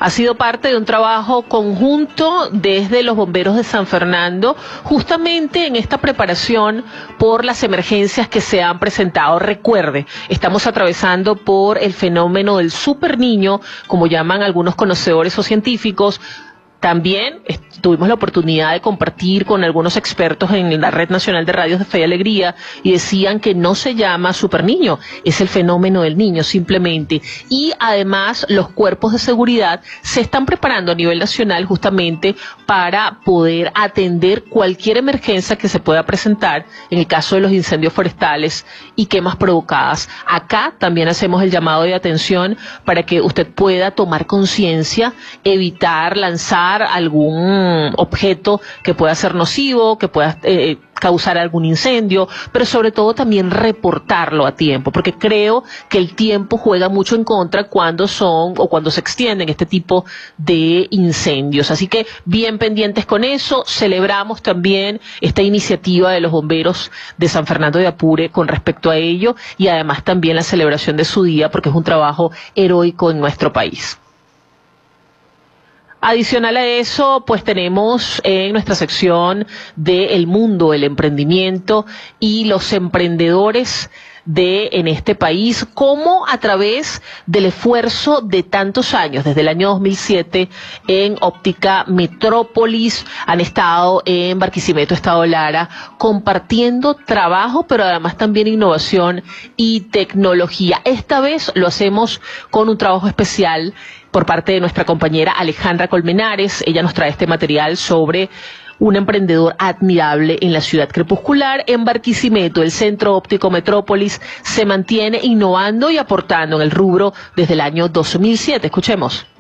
Ha sido parte de un trabajo conjunto desde los bomberos de San Fernando, justamente en esta preparación por las emergencias que se han presentado. Recuerde, estamos atravesando por el fenómeno del super niño, como llaman algunos conocedores o científicos. También tuvimos la oportunidad de compartir con algunos expertos en la Red Nacional de Radios de Fe y Alegría y decían que no se llama super niño, es el fenómeno del niño simplemente. Y además los cuerpos de seguridad se están preparando a nivel nacional justamente para poder atender cualquier emergencia que se pueda presentar en el caso de los incendios forestales y quemas provocadas. Acá también hacemos el llamado de atención para que usted pueda tomar conciencia, evitar lanzar algún objeto que pueda ser nocivo, que pueda causar algún incendio, pero sobre todo también reportarlo a tiempo, porque creo que el tiempo juega mucho en contra cuando son o cuando se extienden este tipo de incendios. Así que bien pendientes con eso. Celebramos también esta iniciativa de los bomberos de San Fernando de Apure con respecto a ello y además también la celebración de su día, porque es un trabajo heroico en nuestro país. Adicional a eso, pues tenemos en nuestra sección de El Mundo del Emprendimiento y los emprendedores en este país, cómo a través del esfuerzo de tantos años, desde el año 2007 en Óptica Metrópolis, han estado en Barquisimeto, Estado Lara, compartiendo trabajo, pero además también innovación y tecnología. Esta vez lo hacemos con un trabajo especial por parte de nuestra compañera Alejandra Colmenares. Ella nos trae este material sobre un emprendedor admirable en la ciudad crepuscular. En Barquisimeto, el Centro Óptico Metrópolis se mantiene innovando y aportando en el rubro desde el año 2007. Escuchemos.